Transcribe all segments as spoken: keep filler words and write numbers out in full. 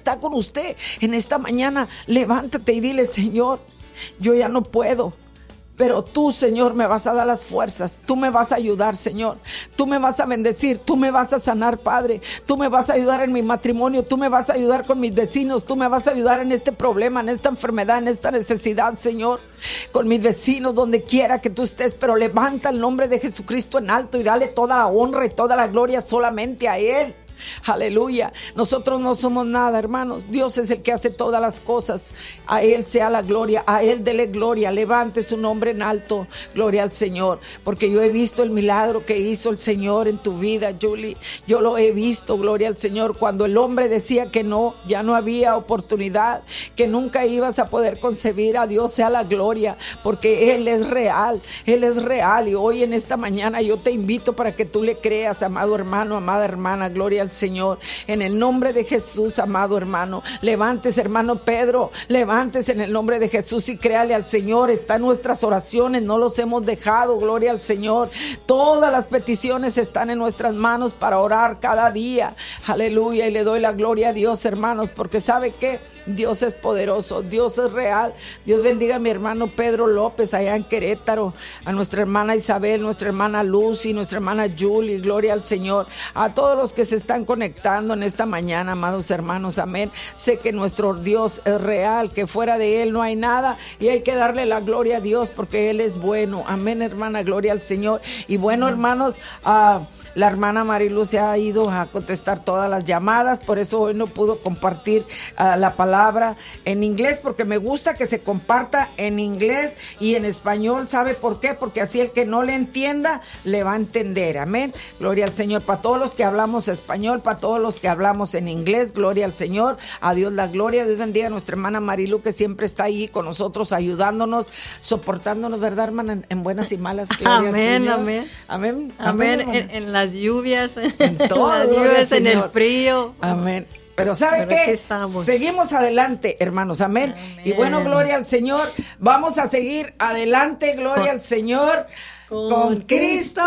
está con usted en esta mañana, levántate y dile: Señor, yo ya no puedo, pero tú, Señor, me vas a dar las fuerzas. Tú me vas a ayudar, Señor. Tú me vas a bendecir. Tú me vas a sanar, Padre. Tú me vas a ayudar en mi matrimonio. Tú me vas a ayudar con mis vecinos. Tú me vas a ayudar en este problema, en esta enfermedad, en esta necesidad, Señor. Con mis vecinos, donde quiera que tú estés. Pero levanta el nombre de Jesucristo en alto y dale toda la honra y toda la gloria solamente a Él. Aleluya. Nosotros no somos nada, hermanos. Dios es el que hace todas las cosas. A Él sea la gloria, a Él dele gloria. Levante su nombre en alto. Gloria al Señor, porque yo he visto el milagro que hizo el Señor en tu vida, Julie. Yo lo he visto, gloria al Señor. Cuando el hombre decía que no, ya no había oportunidad, que nunca ibas a poder concebir, a Dios sea la gloria, porque Él es real, Él es real. Y hoy en esta mañana yo te invito para que tú le creas, amado hermano, amada hermana. Gloria al Señor, en el nombre de Jesús, amado hermano. Levántese, hermano Pedro, levántese en el nombre de Jesús y créale al Señor. Está en nuestras oraciones, no los hemos dejado, gloria al Señor. Todas las peticiones están en nuestras manos para orar cada día, aleluya. Y le doy la gloria a Dios, hermanos, porque ¿sabe qué? Dios es poderoso, Dios es real. Dios bendiga a mi hermano Pedro López allá en Querétaro, a nuestra hermana Isabel, nuestra hermana Lucy, nuestra hermana Julie, gloria al Señor. A todos los que se están conectando en esta mañana, amados hermanos, amén. Sé que nuestro Dios es real, que fuera de Él no hay nada y hay que darle la gloria a Dios porque Él es bueno, amén, hermana, gloria al Señor. Y bueno, hermanos, uh, la hermana Marilu se ha ido a contestar todas las llamadas, por eso hoy no pudo compartir uh, la palabra en inglés, porque me gusta que se comparta en inglés y en español. ¿Sabe por qué? Porque así el que no le entienda le va a entender, amén, gloria al Señor. Para todos los que hablamos español, para todos los que hablamos en inglés, gloria al Señor, a Dios la gloria. Dios bendiga a nuestra hermana Marilu, que siempre está ahí con nosotros, ayudándonos, soportándonos, ¿verdad, hermana? En, en buenas y malas, gloria amén, al Señor. Amén, amén, amén, amén, en, en las lluvias, en, todo, en las lluvias, en el frío, amén. Pero ¿sabe qué? Seguimos adelante, hermanos, amén. amén. Y bueno, gloria al Señor. Vamos a seguir adelante, gloria con, al Señor. Con, con Cristo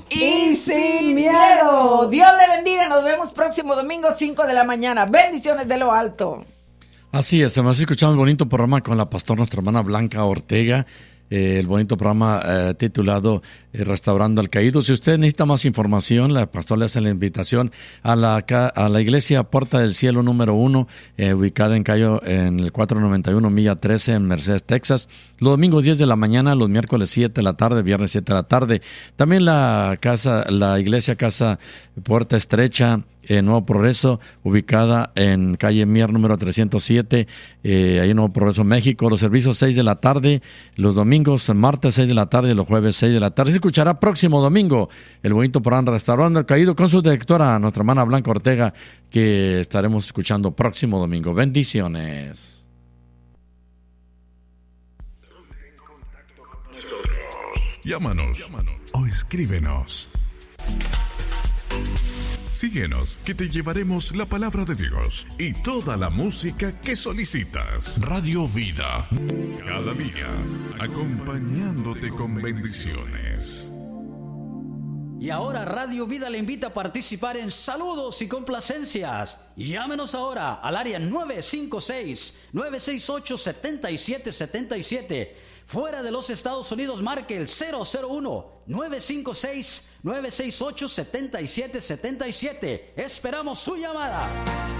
y sin miedo. Dios le bendiga. Nos vemos próximo domingo, cinco de la mañana. Bendiciones de lo alto. Así es, hemos escuchado un bonito programa con la pastora, nuestra hermana Blanca Ortega. Eh, el bonito programa eh, titulado eh, Restaurando al Caído. Si usted necesita más información, la pastora le hace la invitación a la, a la iglesia Puerta del Cielo número uno, eh, ubicada en Cayo, en el cuatrocientos noventa y uno milla trece en Mercedes, Texas. Los domingos diez de la mañana, los miércoles siete de la tarde, viernes siete de la tarde. También la casa, la iglesia Casa Puerta Estrecha, Eh, Nuevo Progreso, ubicada en calle Mier número trescientos siete, eh, ahí en Nuevo Progreso, México. Los servicios seis de la tarde, los domingos, martes seis de la tarde y los jueves seis de la tarde. Se escuchará próximo domingo el bonito programa Restaurando el Caído con su directora, nuestra hermana Blanca Ortega, que estaremos escuchando próximo domingo. Bendiciones. Llámanos, Llámanos o escríbenos. Síguenos, que te llevaremos la palabra de Dios y toda la música que solicitas. Radio Vida, cada día acompañándote con bendiciones. Y ahora Radio Vida le invita a participar en saludos y complacencias. Llámenos ahora al área nueve cinco seis, nueve seis ocho, siete siete siete siete. Fuera de los Estados Unidos, marque el cero cero uno, nueve cinco seis, nueve seis ocho, siete siete siete siete. Esperamos su llamada.